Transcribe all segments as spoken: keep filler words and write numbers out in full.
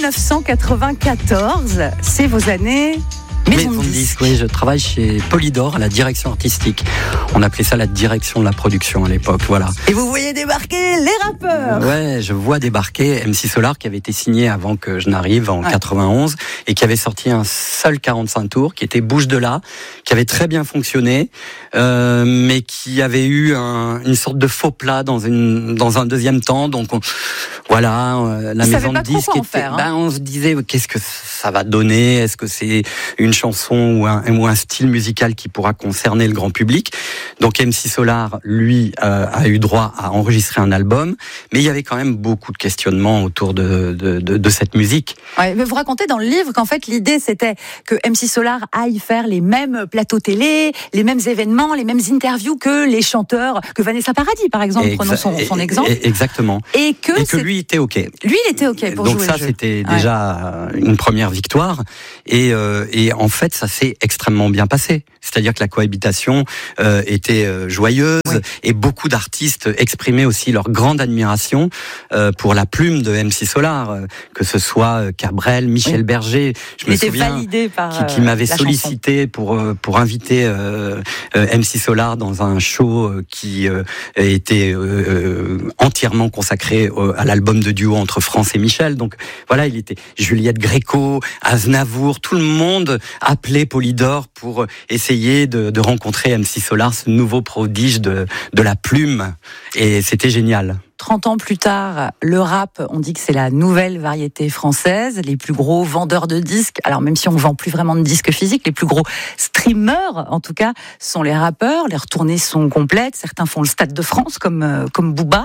dix-neuf cent quatre-vingt-quatorze, c'est vos années maison, maison de de disque. disque. Oui, je travaille chez Polydor à la direction artistique. On appelait ça la direction de la production à l'époque, voilà. Et vous voyez débarquer les rappeurs. Ouais, je vois débarquer M C Solar qui avait été signé avant que je n'arrive en ouais. quatre-vingt-onze et qui avait sorti un seul quarante-cinq tours qui était Bouge de là, qui avait très bien fonctionné, euh, mais qui avait eu un, une sorte de faux plat dans une dans un deuxième temps. Donc on, voilà, euh, la Ils maison de pas disque trop était. faire, hein. Ben, on se disait qu'est-ce que ça va donner ? Est-ce que c'est une chanson ou un, ou un style musical qui pourra concerner le grand public ? Donc M C Solar, lui, euh, a eu droit à enregistrer un album, mais il y avait quand même beaucoup de questionnements autour de, de, de, de cette musique. Ouais, mais vous racontez dans le livre qu'en fait l'idée c'était que M C Solar aille faire les mêmes plateaux télé, les mêmes événements, les mêmes interviews que les chanteurs, que Vanessa Paradis par exemple, Exa- prenons son, son exemple. Exactement. Et que, Et que lui était OK. Lui il était OK pour Donc jouer ça, le jeu. c'était Ouais. déjà une première victoire. Et, euh, et en fait, ça s'est extrêmement bien passé. C'est-à-dire que la cohabitation euh, était euh, joyeuse oui. et beaucoup d'artistes exprimaient aussi leur grande admiration euh, pour la plume de M C Solar, euh, que ce soit euh, Cabrel, Michel oui. Berger. Je Il me était souviens validé par qui, qui m'avait la sollicité pour euh, pour inviter euh, euh, M C Solar dans un show euh, qui euh, était euh, euh, entièrement consacré euh, à l'album de duo entre France et Michel. Donc voilà, il était Juliette Gréco, Aznavour, tout le monde appelait Polydor pour essayer de, de rencontrer M C Solar, ce nouveau prodige de de la plume, et c'était génial. trente ans plus tard, le rap, on dit que c'est la nouvelle variété française, les plus gros vendeurs de disques, alors même si on vend plus vraiment de disques physiques, les plus gros streamers, en tout cas, sont les rappeurs, les retournées sont complètes, certains font le Stade de France, comme, euh, comme Booba.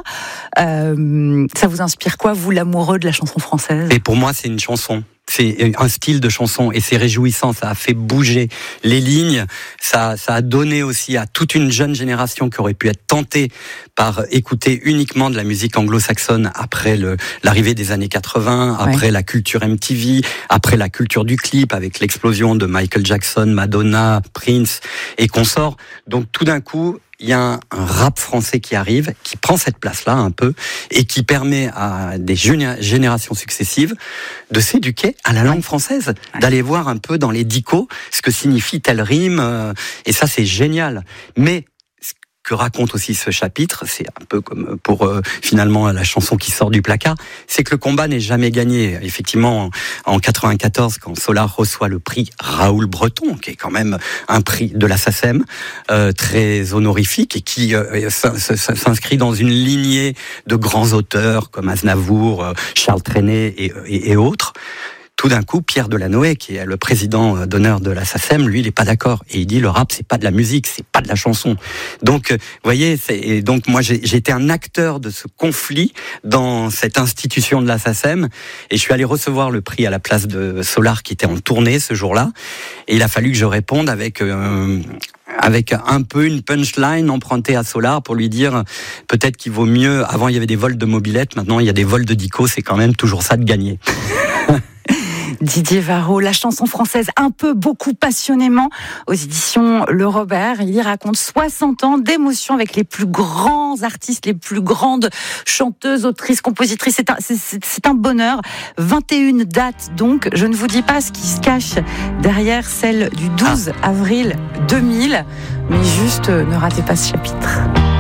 Euh, ça vous inspire quoi, vous, l'amoureux de la chanson française ? Et pour moi, c'est une chanson. C'est un style de chanson et c'est réjouissant, ça a fait bouger les lignes, ça, ça a donné aussi à toute une jeune génération qui aurait pu être tentée par écouter uniquement de la musique anglo-saxonne après le, l'arrivée des années quatre-vingts, après ouais. la culture M T V, après la culture du clip avec l'explosion de Michael Jackson, Madonna, Prince et consorts. Donc tout d'un coup, il y a un, un rap français qui arrive, qui prend cette place-là un peu, et qui permet à des géné- générations successives de s'éduquer à la langue française, ouais. d'aller voir un peu dans les dicos ce que signifie telle rime, euh, et ça c'est génial. Mais ce que raconte aussi ce chapitre, c'est un peu comme pour euh, finalement la chanson qui sort du placard, c'est que le combat n'est jamais gagné. Effectivement, en quatre-vingt-quatorze, quand Solar reçoit le prix Raoul Breton, qui est quand même un prix de la SACEM, euh, très honorifique et qui euh, s'inscrit dans une lignée de grands auteurs comme Aznavour, euh, Charles Trenet et, et, et autres. Tout d'un coup, Pierre Delanoë, qui est le président d'honneur de la SACEM, lui, il est pas d'accord. Et il dit, le rap, c'est pas de la musique, c'est pas de la chanson. Donc, vous voyez, c'est, et donc moi, j'ai, j'ai été un acteur de ce conflit dans cette institution de la SACEM. Et je suis allé recevoir le prix à la place de Solar, qui était en tournée ce jour-là. Et il a fallu que je réponde avec... Euh, avec un peu une punchline empruntée à Solar pour lui dire peut-être qu'il vaut mieux, avant il y avait des vols de mobylettes, maintenant il y a des vols de dico, c'est quand même toujours ça de gagner. Didier Varro, la chanson française un peu, beaucoup, passionnément, aux éditions Le Robert. Il y raconte soixante ans d'émotion avec les plus grands artistes, les plus grandes chanteuses, autrices, compositrices. C'est un, c'est, c'est un bonheur. vingt et une dates, donc. Je ne vous dis pas ce qui se cache derrière celle du douze avril deux mille, mais juste ne ratez pas ce chapitre.